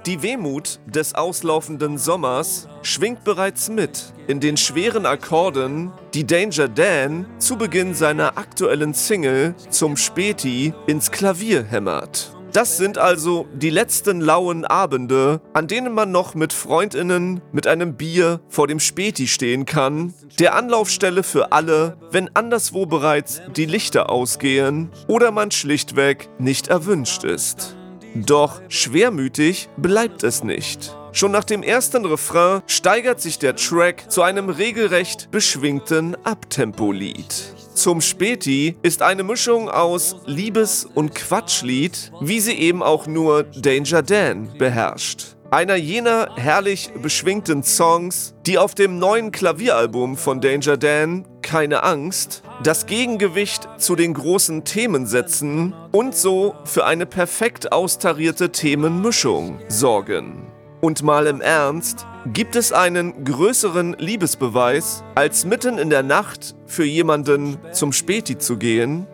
Die Wehmut des auslaufenden Sommers schwingt bereits mit in den schweren Akkorden, die Danger Dan zu Beginn seiner aktuellen Single Zum Späti ins Klavier hämmert. Das sind also die letzten lauen Abende, an denen man noch mit FreundInnen mit einem Bier vor dem Späti stehen kann, der Anlaufstelle für alle, wenn anderswo bereits die Lichter ausgehen oder man schlichtweg nicht erwünscht ist. Doch schwermütig bleibt es nicht. Schon nach dem ersten Refrain steigert sich der Track zu einem regelrecht beschwingten Abtempo-Lied. Zum Späti ist eine Mischung aus Liebes- und Quatschlied, wie sie eben auch nur Danger Dan beherrscht. Einer jener herrlich beschwingten Songs, die auf dem neuen Klavieralbum von Danger Dan, Keine Angst, das Gegengewicht zu den großen Themen setzen und so für eine perfekt austarierte Themenmischung sorgen. Und mal im Ernst, gibt es einen größeren Liebesbeweis, als mitten in der Nacht für jemanden zum Späti zu gehen?